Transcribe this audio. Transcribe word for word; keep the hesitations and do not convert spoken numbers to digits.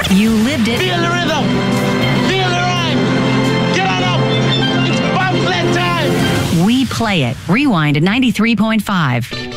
You lived it. Feel the rhythm. Feel the rhyme. Get on up. It's bobsled time. We play it. Rewind at ninety-three point five.